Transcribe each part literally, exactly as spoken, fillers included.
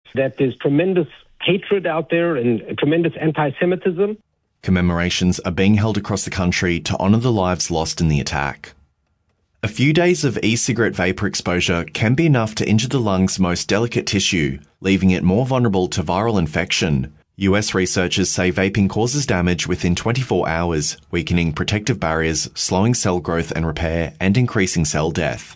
that there's tremendous hatred out there and tremendous anti-Semitism. Commemorations are being held across the country to honour the lives lost in the attack. A few days of e-cigarette vapour exposure can be enough to injure the lungs' most delicate tissue, leaving it more vulnerable to viral infection. U S researchers say vaping causes damage within twenty-four hours, weakening protective barriers, slowing cell growth and repair, and increasing cell death.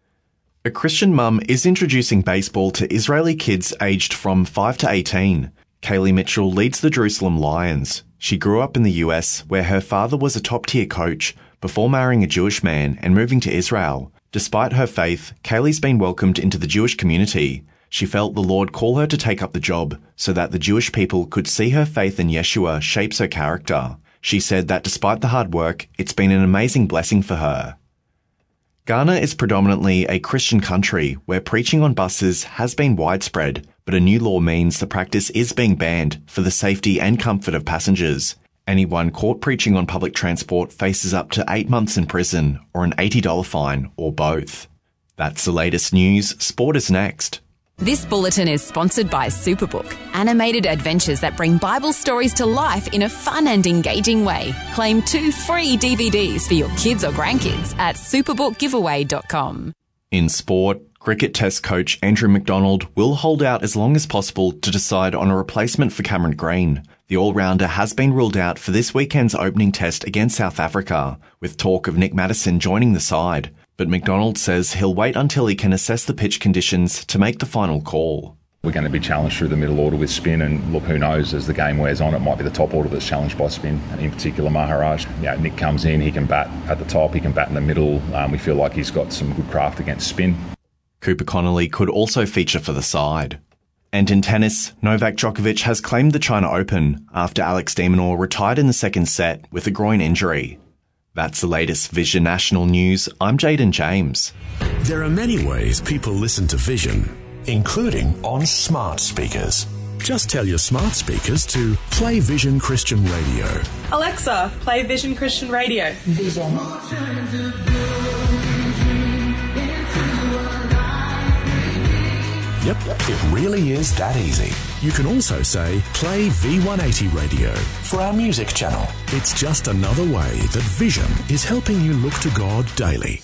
A Christian mum is introducing baseball to Israeli kids aged from five to eighteen. Kaylee Mitchell leads the Jerusalem Lions. She grew up in the U S, where her father was a top-tier coach, before marrying a Jewish man and moving to Israel. Despite her faith, Kaylee's been welcomed into the Jewish community. She felt the Lord call her to take up the job so that the Jewish people could see her faith in Yeshua shapes her character. She said that despite the hard work, it's been an amazing blessing for her. Ghana is predominantly a Christian country where preaching on buses has been widespread, but a new law means the practice is being banned for the safety and comfort of passengers. Anyone caught preaching on public transport faces up to eight months in prison or an eighty dollars fine, or both. That's the latest news. Sport is next. This bulletin is sponsored by Superbook, animated adventures that bring Bible stories to life in a fun and engaging way. Claim two free D V Ds for your kids or grandkids at superbook giveaway dot com. In sport, cricket test coach Andrew McDonald will hold out as long as possible to decide on a replacement for Cameron Green. The all-rounder has been ruled out for this weekend's opening test against South Africa, with talk of Nick Maddison joining the side. But McDonald says he'll wait until he can assess the pitch conditions to make the final call. We're going to be challenged through the middle order with spin, and look, who knows, as the game wears on, it might be the top order that's challenged by spin, and in particular Maharaj. Yeah, Nick comes in, he can bat at the top, he can bat in the middle. Um, we feel like he's got some good craft against spin. Cooper Connolly could also feature for the side. And in tennis, Novak Djokovic has claimed the China Open after Alex de Minaur retired in the second set with a groin injury. That's the latest Vision National News. I'm Jaden James. There are many ways people listen to Vision, including on smart speakers. Just tell your smart speakers to play Vision Christian Radio. Alexa, play Vision Christian Radio. Vision. Yep, it really is that easy. You can also say, play V one eighty Radio for our music channel. It's just another way that Vision is helping you look to God daily.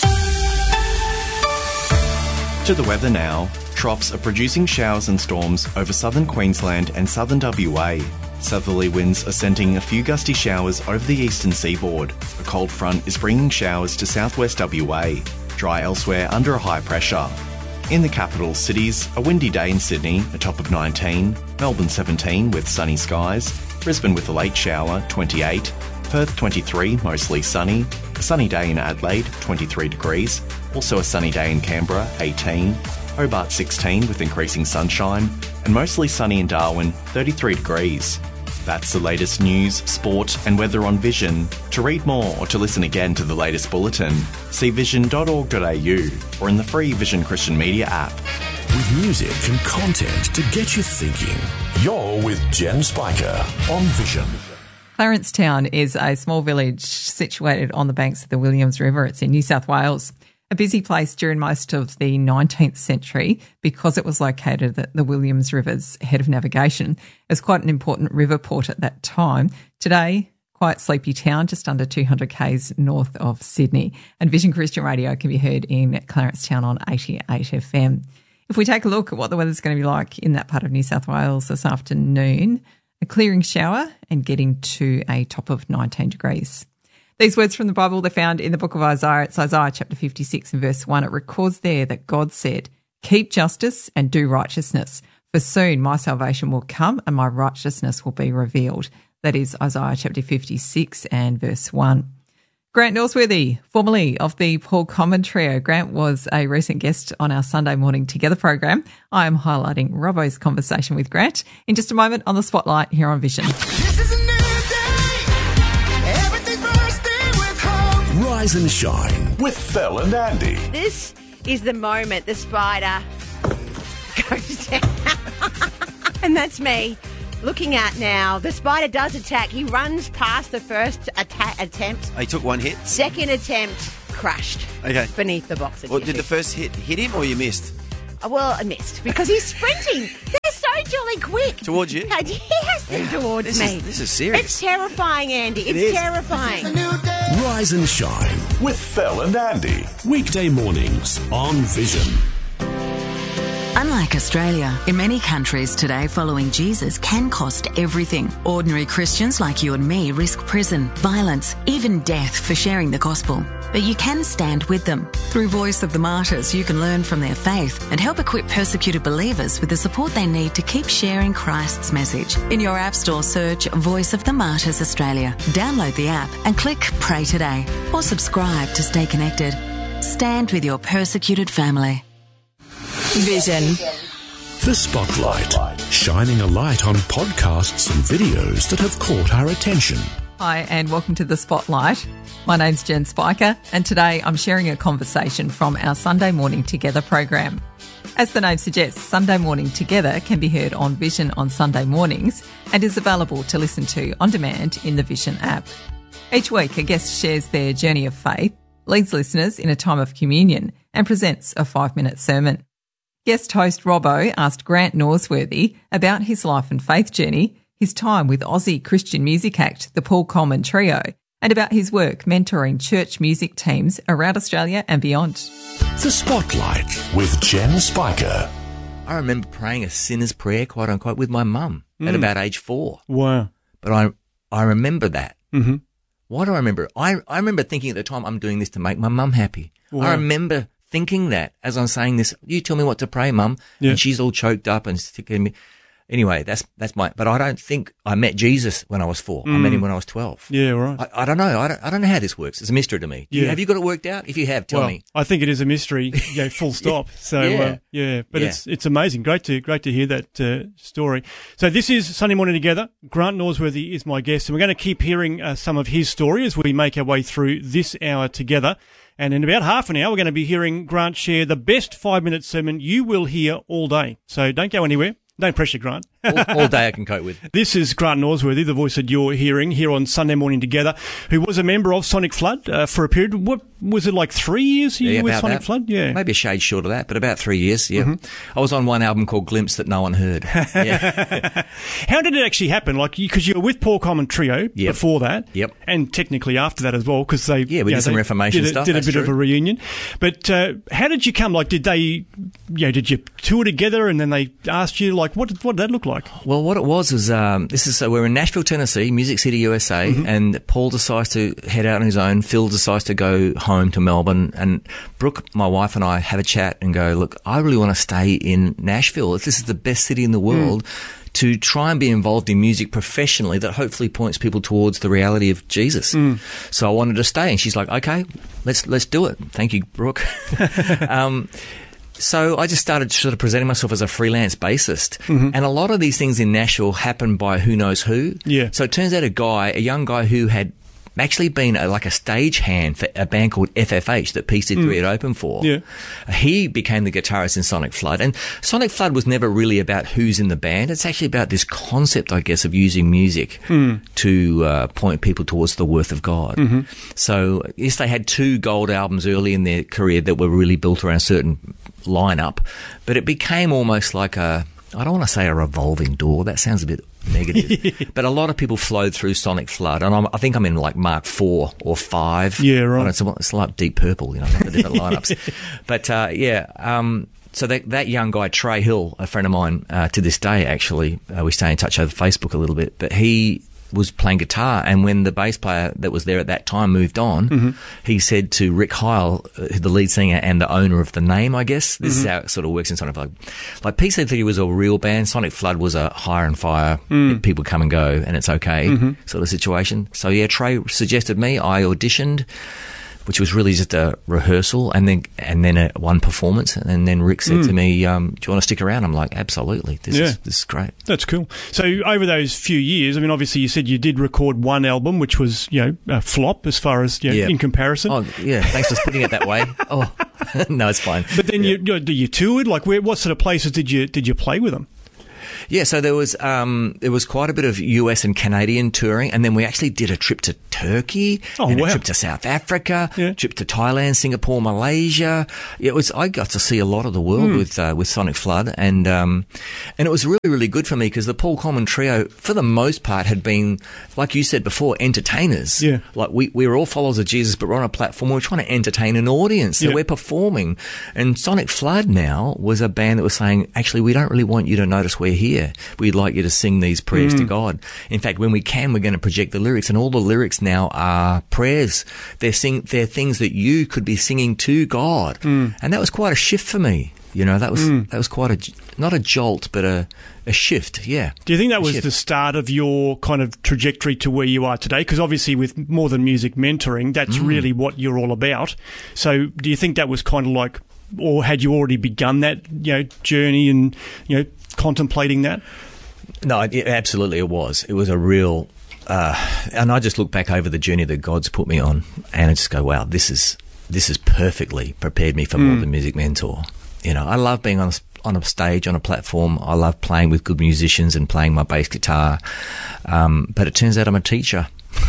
To the weather now. Troughs are producing showers and storms over southern Queensland and southern W A. Southerly winds are sending a few gusty showers over the eastern seaboard. A cold front is bringing showers to southwest W A. Dry elsewhere under a high pressure. In the capital cities, a windy day in Sydney, a top of nineteen, Melbourne seventeen with sunny skies, Brisbane with a late shower, twenty-eight, Perth twenty-three, mostly sunny, a sunny day in Adelaide, twenty-three degrees, also a sunny day in Canberra, eighteen, Hobart sixteen with increasing sunshine, and mostly sunny in Darwin, thirty-three degrees. That's the latest news, sport and weather on Vision. To read more or to listen again to the latest bulletin, see vision dot org dot a u or in the free Vision Christian Media app. With music and content to get you thinking, you're with Jen Spiker on Vision. Clarencetown is a small village situated on the banks of the Williams River. It's in New South Wales. A busy place during most of the nineteenth century because it was located at the Williams River's head of navigation. It's quite an important river port at that time. Today, quite sleepy town, just under two hundred kays north of Sydney. And Vision Christian Radio can be heard in Clarencetown on eighty-eight F M. If we take a look at what the weather's going to be like in that part of New South Wales this afternoon, a clearing shower and getting to a top of nineteen degrees. These words from the Bible, they're found in the book of Isaiah. It's Isaiah chapter fifty-six and verse one. It records there that God said, "Keep justice and do righteousness, for soon my salvation will come and my righteousness will be revealed." That is Isaiah chapter fifty-six and verse one. Grant Norsworthy, formerly of the Paul Common Trio. Grant was a recent guest on our Sunday Morning Together program. I am highlighting Robbo's conversation with Grant in just a moment on the Spotlight here on Vision. This is a new day. Everything's bursting with hope. Rise and shine with Phil and Andy. This is the moment the spider goes down. And that's me looking at now. The spider does attack. He runs past the first atta- attempt. He took one hit. Second attempt, crushed. Okay. Beneath the box. Well, did the first hit hit him or you missed? Well, I missed because he's sprinting. quick. Towards you? Yes, towards this me. Is, this is serious. It's terrifying, Andy. It's It is. terrifying. Rise and shine with Fel and Andy. Weekday mornings on Vision. Unlike Australia, in many countries today, following Jesus can cost everything. Ordinary Christians like you and me risk prison, violence, even death for sharing the gospel. But you can stand with them. Through Voice of the Martyrs, you can learn from their faith and help equip persecuted believers with the support they need to keep sharing Christ's message. In your App Store, search Voice of the Martyrs Australia. Download the app and click Pray Today or subscribe to stay connected. Stand with your persecuted family. Vision. The Spotlight, shining a light on podcasts and videos that have caught our attention. Hi, and welcome to The Spotlight. My name's Jen Spiker, and today I'm sharing a conversation from our Sunday Morning Together program. As the name suggests, Sunday Morning Together can be heard on Vision on Sunday mornings and is available to listen to on demand in the Vision app. Each week, a guest shares their journey of faith, leads listeners in a time of communion, and presents a five-minute sermon. Guest host Robbo asked Grant Norsworthy about his life and faith journey, his time with Aussie Christian music act, the Paul Coleman Trio, and about his work mentoring church music teams around Australia and beyond. The Spotlight with Jen Spiker. I remember praying a sinner's prayer, quote unquote, with my mum mm. at about age four. Wow. But I I remember that. Mm-hmm. Why do I remember it? I, I remember thinking at the time, I'm doing this to make my mum happy. Wow. I remember thinking that as I'm saying this, you tell me what to pray, Mum. Yeah. And she's all choked up and sticking me. Anyway, that's that's my. But I don't think I met Jesus when I was four. Mm. I met him when I was twelve. Yeah, right. I, I don't know. I don't. I don't know how this works. It's a mystery to me. Do Yeah. you, have you got it worked out? If you have, tell well, me. I think it is a mystery. Yeah, full stop. So Yeah. uh, yeah, but Yeah. it's it's amazing. Great to great to hear that uh, story. So this is Sunday Morning Together. Grant Norsworthy is my guest, and we're going to keep hearing uh, some of his story as we make our way through this hour together. And in about half an hour, we're going to be hearing Grant share the best five-minute sermon you will hear all day. So don't go anywhere. Don't pressure, Grant. all, all day I can cope with. This is Grant Norsworthy, the voice that you're hearing here on Sunday Morning Together, who was a member of Sonic Flood uh, for a period. What was it, like three years you Yeah, were with about Sonic that. Flood? Yeah. Maybe a shade short of that, but about three years, yeah. Mm-hmm. I was on one album called Glimpse that no one heard. Yeah. How did it actually happen? Like, because you, you were with Paul Coleman Trio Yep. before that. Yep. And technically after that as well, because they, Yeah, we you know, did some they Reformation did a, stuff, Did a that's bit of a true. reunion. But uh, how did you come? Like, did they, you know, did you tour together and then they asked you, like, what did, what did that look like? Well, what it was is, um, this is, so we're in Nashville, Tennessee, Music City, U S A, Mm-hmm. and Paul decides to head out on his own. Phil decides to go home to Melbourne, and Brooke, my wife, and I have a chat and go, look, I really want to stay in Nashville. If this is the best city in the world, mm. to try and be involved in music professionally that hopefully points people towards the reality of Jesus. Mm. So I wanted to stay, and she's like, okay, let's, let's do it. Thank you, Brooke. um, So I just started sort of presenting myself as a freelance bassist. Mm-hmm. And a lot of these things in Nashville happen by who knows who. Yeah. So it turns out a guy, a young guy who had actually been a, like a stage hand for a band called F F H that P C three mm. had opened for. Yeah. He became the guitarist in Sonic Flood. And Sonic Flood was never really about who's in the band. It's actually about this concept, I guess, of using music mm. to uh, point people towards the worth of God. Mm-hmm. So yes, they had two gold albums early in their career that were really built around a certain lineup, but it became almost like a, I don't want to say a revolving door. That sounds a bit negative. But a lot of people flowed through Sonic Flood, and I'm, I think I'm in like Mark four or five. Yeah, right. It's, it's like Deep Purple, you know, the different lineups. But uh, yeah, um, so that that young guy Trey Hill, a friend of mine, uh, to this day actually, uh, we stay in touch over Facebook a little bit. But he was playing guitar, and when the bass player that was there at that time moved on, mm-hmm. he said to Rick Heil, uh, the lead singer and the owner of the name, I guess, this mm-hmm. is how it sort of works in Sonic Flood. Like P C three was a real band, Sonic Flood was a hire and fire, mm. people come and go, and it's okay mm-hmm. sort of situation. So yeah, Trey suggested me, I auditioned, which was really just a rehearsal, and then and then a, one performance, and then Rick said mm. to me, um, "Do you want to stick around?" I'm like, "Absolutely, this yeah. is this is great." That's cool. So over those few years, I mean, obviously you said you did record one album, which was, you know, a flop as far as, you know, yeah. in comparison. Oh yeah, thanks for putting it that way. Oh no, it's fine. But then yeah. you you, you toured. Like, where, what sort of places did you did you play with them? Yeah, so there was um, there was quite a bit of U S and Canadian touring, and then we actually did a trip to Turkey, oh, and wow. a trip to South Africa, yeah. trip to Thailand, Singapore, Malaysia. It was I got to see a lot of the world mm. with uh, with Sonic Flood, and um, and it was really really good for me because the Paul Coleman Trio, for the most part, had been, like you said before, entertainers. Yeah, like we we were all followers of Jesus, but we're on a platform. We're trying to entertain an audience, so yeah. we're performing. And Sonic Flood now was a band that was saying, actually, we don't really want you to notice we're here. We'd like you to sing these prayers mm. to God. In fact, when we can, we're going to project the lyrics, and all the lyrics now are prayers. They're sing, they're things that you could be singing to God, mm. and that was quite a shift for me. You know, that was mm. that was quite a not a jolt, but a a shift. Yeah. Do you think that was shift. the start of your kind of trajectory to where you are today? Because obviously, with More Than Music mentoring, that's mm. really what you're all about. So, do you think that was kind of like, or had you already begun that, you know, journey and, you know, contemplating that? No, it, absolutely, it was. It was a real. Uh, and I just look back over the journey that God's put me on, and I just go, wow, this is this has perfectly prepared me for mm. More Than Music Mentor. You know, I love being on a, on a stage, on a platform. I love playing with good musicians and playing my bass guitar. Um, but it turns out I'm a teacher.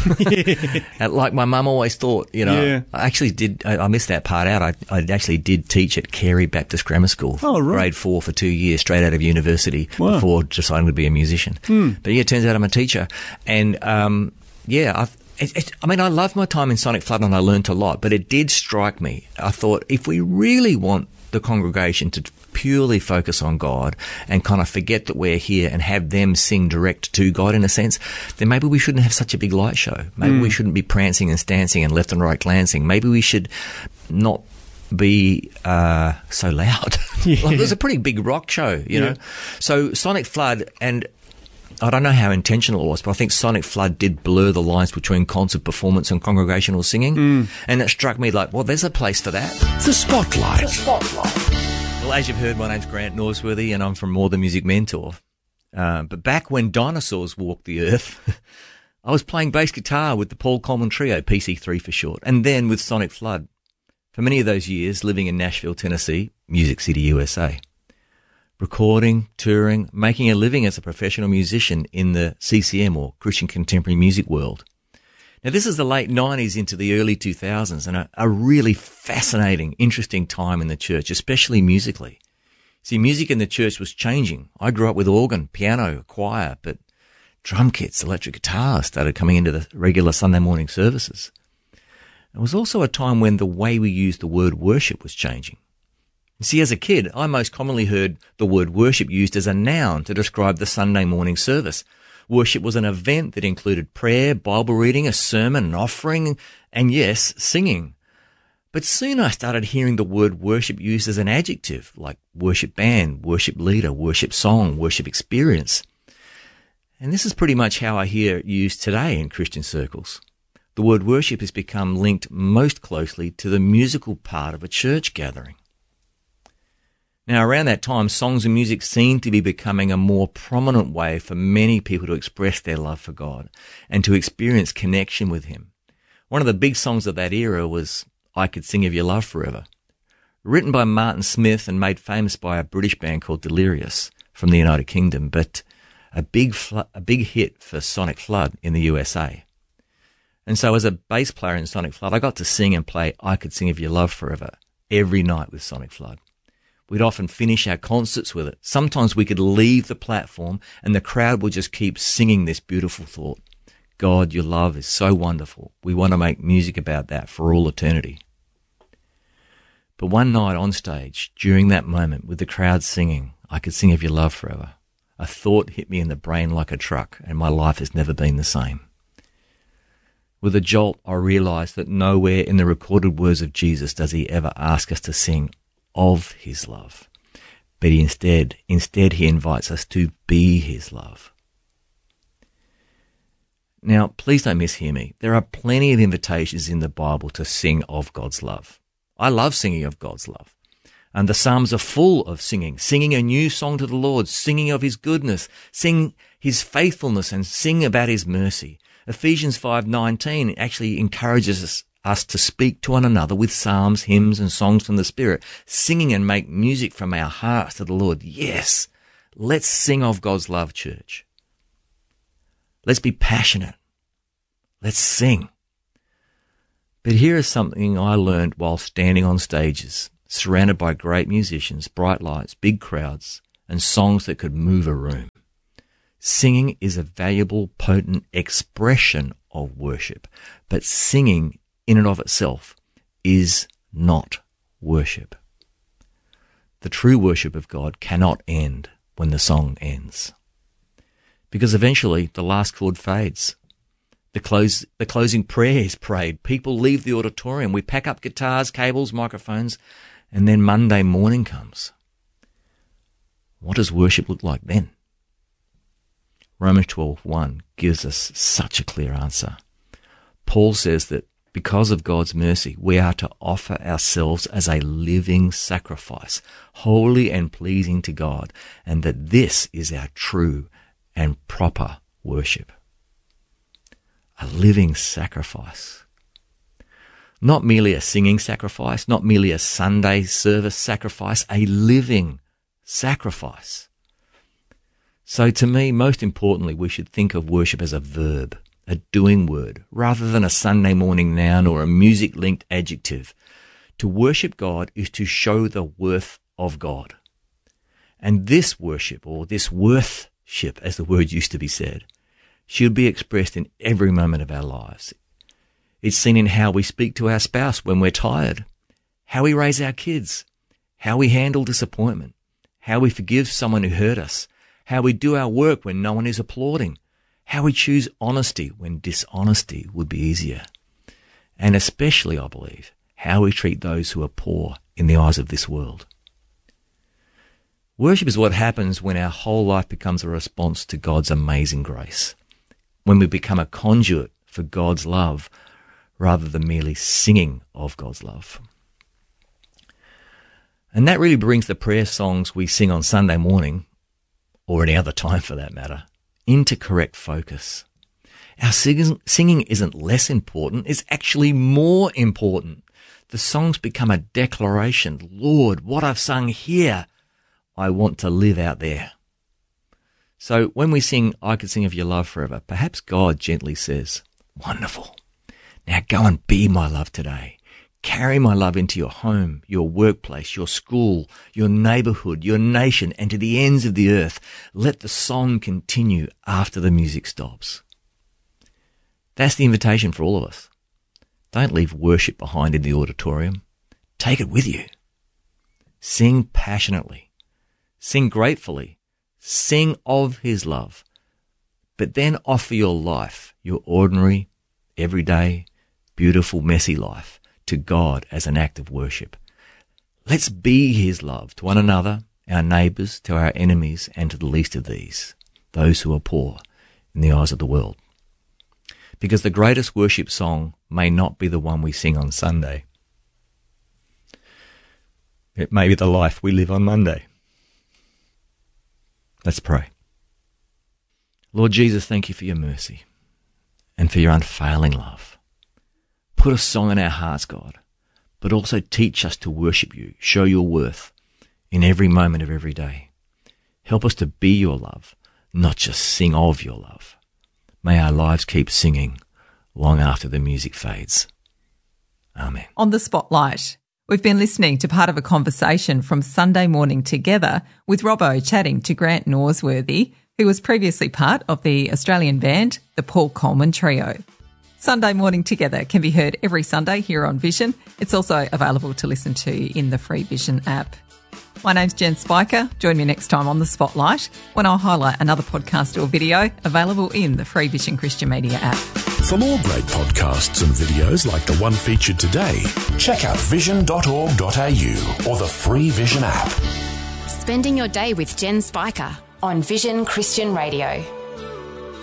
Like my mum always thought, you know. Yeah. I actually did, I, I missed that part out. I, I actually did teach at Carey Baptist Grammar School, oh, right. grade four for two years, straight out of university, wow. before deciding to be a musician. Hmm. But yeah, it turns out I'm a teacher. And, um, yeah, I've, It, it, I mean, I loved my time in Sonic Flood and I learnt a lot, but it did strike me. I thought, if we really want the congregation to purely focus on God and kind of forget that we're here and have them sing direct to God in a sense, then maybe we shouldn't have such a big light show. Maybe mm. we shouldn't be prancing and stancing and left and right glancing. Maybe we should not be uh, so loud. Yeah. Like, it was a pretty big rock show, you yeah. know. So Sonic Flood, and I don't know how intentional it was, but I think Sonic Flood did blur the lines between concert performance and congregational singing. Mm. And it struck me like, well, there's a place for that. The Spotlight. The Spotlight. Well, as you've heard, my name's Grant Norsworthy and I'm from More Than Music Mentor. Uh, but back when dinosaurs walked the earth, I was playing bass guitar with the Paul Coleman Trio, P C three for short, and then with Sonic Flood. For many of those years, living in Nashville, Tennessee, Music City, U S A. Recording, touring, making a living as a professional musician in the C C M or Christian Contemporary Music world. Now, this is the late nineties into the early two thousands and a, a really fascinating, interesting time in the church, especially musically. See, music in the church was changing. I grew up with organ, piano, choir, but drum kits, electric guitars started coming into the regular Sunday morning services. It was also a time when the way we used the word worship was changing. See, as a kid, I most commonly heard the word worship used as a noun to describe the Sunday morning service. Worship was an event that included prayer, Bible reading, a sermon, an offering, and yes, singing. But soon I started hearing the word worship used as an adjective, like worship band, worship leader, worship song, worship experience. And this is pretty much how I hear it used today in Christian circles. The word worship has become linked most closely to the musical part of a church gathering. Now, around that time, songs and music seemed to be becoming a more prominent way for many people to express their love for God and to experience connection with Him. One of the big songs of that era was I Could Sing of Your Love Forever, written by Martin Smith and made famous by a British band called Delirious from the United Kingdom, but a big, fl- a big hit for Sonic Flood in the U S A. And so as a bass player in Sonic Flood, I got to sing and play I Could Sing of Your Love Forever every night with Sonic Flood. We'd often finish our concerts with it. Sometimes we could leave the platform and the crowd would just keep singing this beautiful thought. God, your love is so wonderful. We want to make music about that for all eternity. But one night on stage, during that moment, with the crowd singing, I Could Sing of Your Love Forever, a thought hit me in the brain like a truck, and my life has never been the same. With a jolt, I realised that nowhere in the recorded words of Jesus does he ever ask us to sing of his love, but he instead, instead he invites us to be his love. Now, please don't mishear me. There are plenty of invitations in the Bible to sing of God's love. I love singing of God's love. And the Psalms are full of singing, singing a new song to the Lord, singing of his goodness, sing his faithfulness and sing about his mercy. Ephesians five nineteen actually encourages us us to speak to one another with psalms, hymns, and songs from the Spirit, singing and make music from our hearts to the Lord. Yes, Let's sing of God's love, church. Let's be passionate. Let's sing. But here is something I learned while standing on stages, surrounded by great musicians, bright lights, big crowds, and songs that could move a room. Singing is a valuable, potent expression of worship, but singing in and of itself is not worship. The true worship of God cannot end when the song ends, because eventually the last chord fades. The close, the closing prayer is prayed. People leave the auditorium. We pack up guitars, cables, microphones, and then Monday morning comes. What does worship look like then? Romans twelve one gives us such a clear answer. Paul says that because of God's mercy, we are to offer ourselves as a living sacrifice, holy and pleasing to God, and that this is our true and proper worship. A living sacrifice. Not merely a singing sacrifice, not merely a Sunday service sacrifice, a living sacrifice. So to me, most importantly, we should think of worship as a verb, a doing word, rather than a Sunday morning noun or a music-linked adjective. To worship God is to show the worth of God. And this worship, or this worthship, as the word used to be said, should be expressed in every moment of our lives. It's seen in how we speak to our spouse when we're tired, how we raise our kids, how we handle disappointment, how we forgive someone who hurt us, how we do our work when no one is applauding, how we choose honesty when dishonesty would be easier, and especially, I believe, how we treat those who are poor in the eyes of this world. Worship is what happens when our whole life becomes a response to God's amazing grace, when we become a conduit for God's love rather than merely singing of God's love. And that really brings the prayer songs we sing on Sunday morning, or any other time for that matter, into correct focus. Our singing isn't less important, it's actually more important. The songs become a declaration. Lord, what I've sung here, I want to live out there. So when we sing, I Could Sing of Your Love Forever, perhaps God gently says, wonderful. Now go and be my love today. Carry my love into your home, your workplace, your school, your neighborhood, your nation, and to the ends of the earth. Let the song continue after the music stops. That's the invitation for all of us. Don't leave worship behind in the auditorium. Take it with you. Sing passionately. Sing gratefully. Sing of his love. But then offer your life, your ordinary, everyday, beautiful, messy life, to God as an act of worship. Let's be his love to one another, our neighbours, to our enemies, and to the least of these, those who are poor in the eyes of the world. Because the greatest worship song may not be the one we sing on Sunday. It may be the life we live on Monday. Let's pray. Lord Jesus, thank you for your mercy and for your unfailing love. Put a song in our hearts, God, but also teach us to worship you, show your worth in every moment of every day. Help us to be your love, not just sing of your love. May our lives keep singing long after the music fades. Amen. On the Spotlight, we've been listening to part of a conversation from Sunday Morning Together with Robbo chatting to Grant Norsworthy, who was previously part of the Australian band, the Paul Coleman Trio. Sunday Morning Together can be heard every Sunday here on Vision. It's also available to listen to in the free Vision app. My name's Jen Spiker. Join me next time on The Spotlight when I'll highlight another podcast or video available in the free Vision Christian Media app. For more great podcasts and videos like the one featured today, check out vision dot org dot a u or the free Vision app. Spending your day with Jen Spiker on Vision Christian Radio.